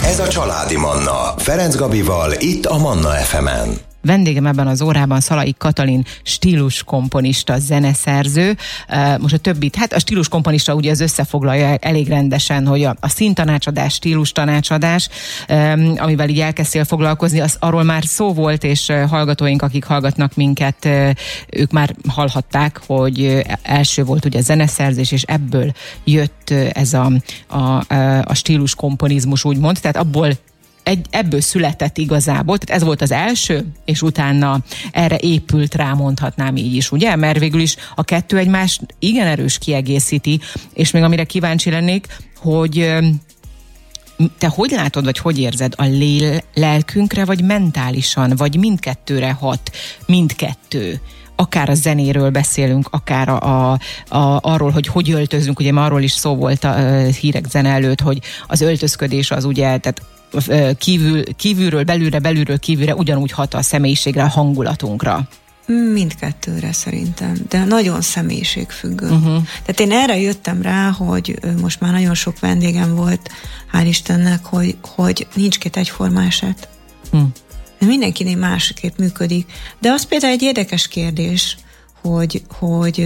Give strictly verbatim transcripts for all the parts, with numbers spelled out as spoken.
Ez a Családi Manna. Ferenc Gabival, itt a Manna ef emen. Vendégem ebben az órában Szalai Katalin stíluskomponista, zeneszerző. Most a többit, hát a stíluskomponista ugye az összefoglalja elég rendesen, hogy a, a színtanácsadás, stílustanácsadás, amivel így elkezdtél foglalkozni, az, arról már szó volt, és hallgatóink, akik hallgatnak minket, ők már hallhatták, hogy első volt ugye a zeneszerzés, és ebből jött ez a, a, a stíluskomponizmus, úgymond, tehát abból Egy, ebből született igazából, tehát ez volt az első, és utána erre épült rá, mondhatnám így is, ugye? Mert végül is a kettő egymást igen erős kiegészíti, és még amire kíváncsi lennék, hogy te hogy látod, vagy hogy érzed a lél, lelkünkre, vagy mentálisan, vagy mindkettőre hat, mindkettő? Akár a zenéről beszélünk, akár a, a, a, arról, hogy hogy öltözünk, ugye már arról is szó volt a, a hírek zene előtt, hogy az öltözködés az ugye, tehát Kívül, kívülről, belülre, belülről, kívülre ugyanúgy hat a személyiségre, a hangulatunkra. Mindkettőre szerintem, de nagyon személyiségfüggő. Uh-huh. Tehát én erre jöttem rá, hogy most már nagyon sok vendégem volt, hál' Istennek, hogy, hogy nincs két egyforma eset. Uh-huh. Mindenkinél másképp működik. De az például egy érdekes kérdés, hogy, hogy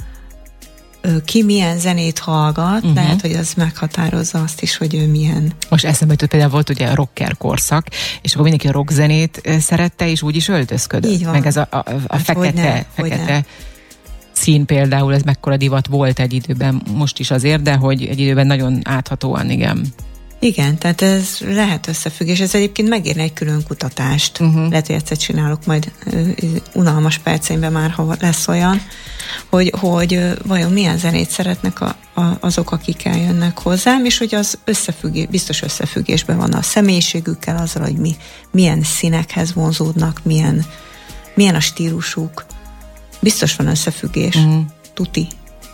ki milyen zenét hallgat, uh-huh. lehet, hogy az meghatározza azt is, hogy ő milyen. Most eszembe jutott, például volt ugye a rocker korszak, és akkor mindenki a rock zenét szerette, és úgy is öltözködött. Így van. Meg ez a, a, a hát fekete, fekete szín például, ez mekkora divat volt egy időben, most is azért, de hogy egy időben nagyon áthatóan, igen. Igen, tehát ez lehet összefüggés. Ez egyébként megérne egy külön kutatást. Uh-huh. Lehet, hogy egyszer csinálok majd uh, unalmas perceimben már, ha lesz olyan, hogy, hogy uh, vajon milyen zenét szeretnek a, a, azok, akik eljönnek hozzám, és hogy az összefüggés, biztos összefüggésben van a személyiségükkel, azzal, hogy mi, milyen színekhez vonzódnak, milyen, milyen a stílusuk. Biztos van összefüggés. Uh-huh. Tuti.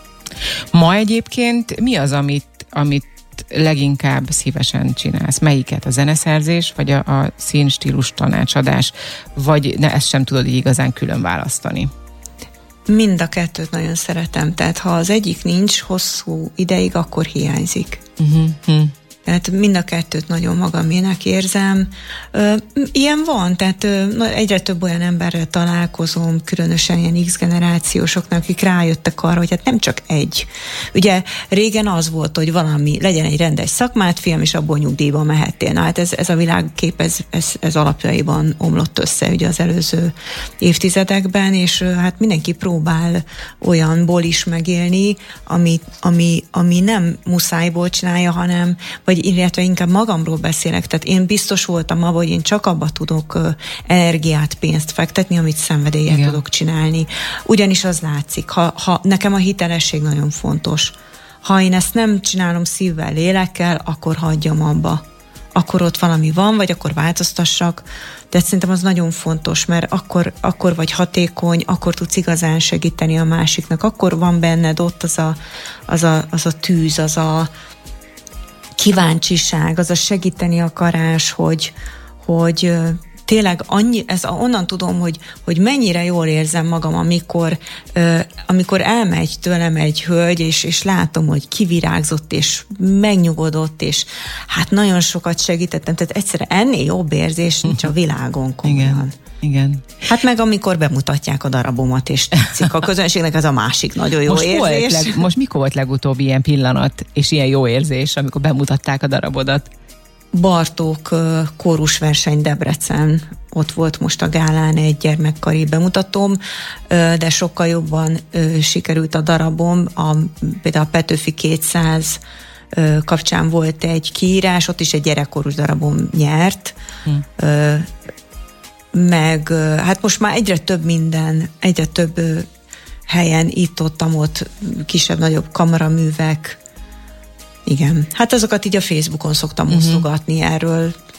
Ma egyébként mi az, amit, amit leginkább szívesen csinálsz? Melyiket? A zeneszerzés, vagy a, a színstílus tanácsadás? Vagy ne, ezt sem tudod így igazán külön választani? Mind a kettőt nagyon szeretem. Tehát ha az egyik nincs hosszú ideig, akkor hiányzik. Uh-huh. Tehát mind a kettőt nagyon magamének érzem. Ilyen van, tehát egyre több olyan emberrel találkozom, különösen ilyen X-generációsoknak, akik rájöttek arra, hogy hát nem csak egy. Ugye régen az volt, hogy valami, legyen egy rendes szakmát, fiam, és abból nyugdíjba mehettél. Na hát ez, ez a világkép, ez, ez, ez alapjaiban omlott össze ugye az előző évtizedekben, és hát mindenki próbál olyanból is megélni, ami, ami, ami nem muszájból csinálja, hanem vagy illetve inkább magamról beszélek, tehát én biztos voltam abban, hogy én csak abba tudok uh, energiát, pénzt fektetni, amit szenvedéllyel Igen. tudok csinálni. Ugyanis az látszik, ha, ha nekem a hitelesség nagyon fontos. Ha én ezt nem csinálom szívvel, lélekkel, akkor hagyjam abba. Akkor ott valami van, vagy akkor változtassak, de szerintem az nagyon fontos, mert akkor, akkor vagy hatékony, akkor tudsz igazán segíteni a másiknak, akkor van benned ott az a, az a, az a tűz, az a kíváncsiság, az a segíteni akarás, hogy, hogy tényleg annyi, ez onnan tudom, hogy, hogy mennyire jól érzem magam, amikor, amikor elmegy tőlem egy hölgy, és, és látom, hogy kivirágzott, és megnyugodott, és hát nagyon sokat segítettem, tehát egyszerűen ennél jobb érzés nincs a világon komolyan. Igen. Igen. Hát meg amikor bemutatják a darabomat, és tetszik a közönségnek, ez a másik nagyon jó most érzés. Leg, most mikor volt legutóbb ilyen pillanat, és ilyen jó érzés, amikor bemutatták a darabodat? Bartók kórusverseny Debrecen, ott volt most a gálán egy gyermekkari bemutatóm, de sokkal jobban sikerült a darabom, a, például a Petőfi kétszáz kapcsán volt egy kiírás, ott is egy gyerekkórus darabom nyert, hm. meg hát most már egyre több minden, egyre több helyen, itt-ott, ott kisebb-nagyobb kamaraművek. Igen. Hát azokat így a Facebookon szoktam uh-huh. osztogatni, erről